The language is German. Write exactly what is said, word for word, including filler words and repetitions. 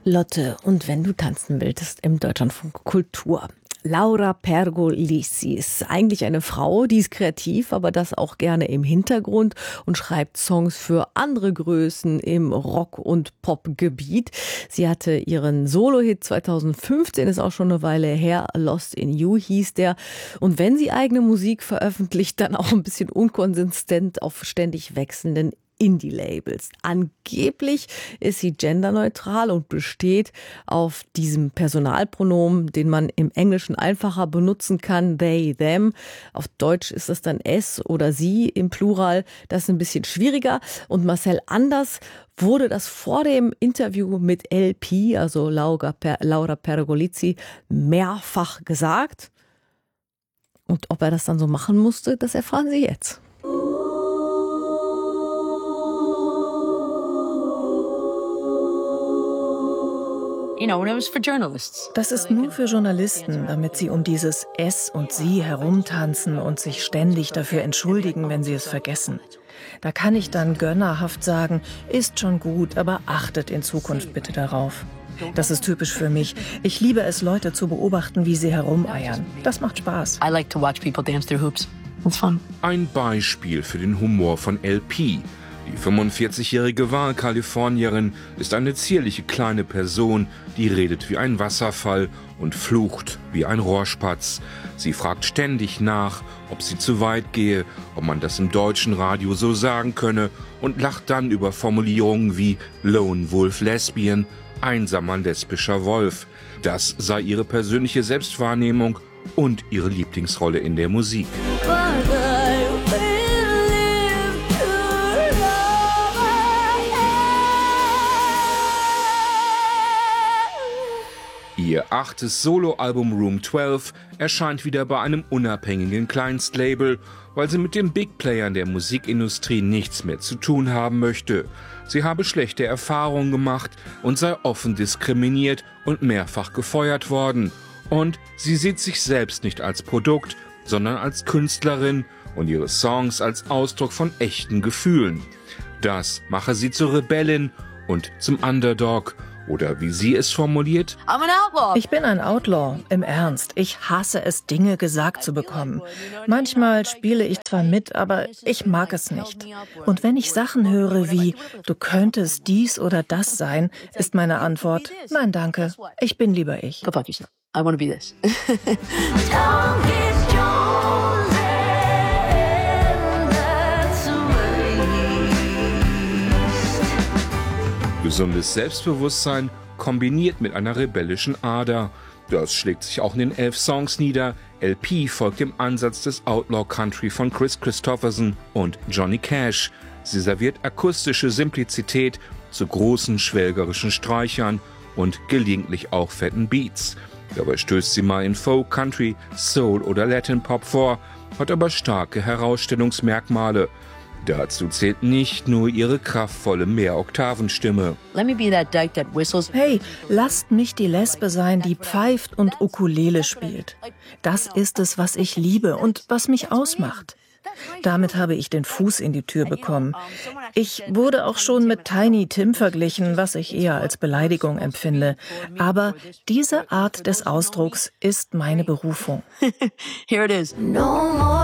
Lotte, und wenn du tanzen willst im Deutschlandfunk Kultur. Laura Pergolisi ist eigentlich eine Frau, die ist kreativ, aber das auch gerne im Hintergrund und schreibt Songs für andere Größen im Rock- und Pop-Gebiet. Sie hatte ihren Solo-Hit zweitausendfünfzehn, ist auch schon eine Weile her, Lost in You hieß der. Und wenn sie eigene Musik veröffentlicht, dann auch ein bisschen unkonsistent auf ständig wechselnden Indie-Labels. Angeblich ist sie genderneutral und besteht auf diesem Personalpronomen, den man im Englischen einfacher benutzen kann, they, them. Auf Deutsch ist das dann es oder sie im Plural. Das ist ein bisschen schwieriger. Und Marcel Anders wurde das vor dem Interview mit L P, also Laura, per, Laura Pergolisi, mehrfach gesagt. Und ob er das dann so machen musste, das erfahren Sie jetzt. Das ist nur für Journalisten, damit sie um dieses Es und Sie herumtanzen und sich ständig dafür entschuldigen, wenn sie es vergessen. Da kann ich dann gönnerhaft sagen, ist schon gut, aber achtet in Zukunft bitte darauf. Das ist typisch für mich. Ich liebe es, Leute zu beobachten, wie sie herumeiern. Das macht Spaß. I like to watch people dance through hoops. It's fun. Ein Beispiel für den Humor von L P. Die fünfundvierzigjährige Wahlkalifornierin ist eine zierliche kleine Person, die redet wie ein Wasserfall und flucht wie ein Rohrspatz. Sie fragt ständig nach, ob sie zu weit gehe, ob man das im deutschen Radio so sagen könne und lacht dann über Formulierungen wie Lone Wolf Lesbian, einsamer lesbischer Wolf. Das sei ihre persönliche Selbstwahrnehmung und ihre Lieblingsrolle in der Musik. Ihr achtes Soloalbum Room zwölf erscheint wieder bei einem unabhängigen Kleinstlabel, weil sie mit den Big Playern der Musikindustrie nichts mehr zu tun haben möchte. Sie habe schlechte Erfahrungen gemacht und sei offen diskriminiert und mehrfach gefeuert worden. Und sie sieht sich selbst nicht als Produkt, sondern als Künstlerin und ihre Songs als Ausdruck von echten Gefühlen. Das mache sie zur Rebellin und zum Underdog. Oder wie sie es formuliert: I'm an outlaw. Ich bin ein Outlaw, im Ernst. Ich hasse es, Dinge gesagt zu bekommen. Manchmal spiele ich zwar mit, aber ich mag es nicht. Und wenn ich Sachen höre wie, du könntest dies oder das sein, ist meine Antwort, nein, danke, ich bin lieber ich. Go fuck yourself. I want to be this. Gesundes Selbstbewusstsein kombiniert mit einer rebellischen Ader. Das schlägt sich auch in den elf Songs nieder. L P folgt dem Ansatz des Outlaw Country von Kris Kristofferson und Johnny Cash. Sie serviert akustische Simplizität zu großen schwelgerischen Streichern und gelegentlich auch fetten Beats. Dabei stößt sie mal in Folk, Country, Soul oder Latin Pop vor, hat aber starke Herausstellungsmerkmale. Dazu zählt nicht nur ihre kraftvolle Mehroktavenstimme. Let me be that dyke that whistles. Hey, lasst mich die Lesbe sein, die pfeift und Ukulele spielt. Das ist es, was ich liebe und was mich ausmacht. Damit habe ich den Fuß in die Tür bekommen. Ich wurde auch schon mit Tiny Tim verglichen, was ich eher als Beleidigung empfinde. Aber diese Art des Ausdrucks ist meine Berufung. Here it is. No more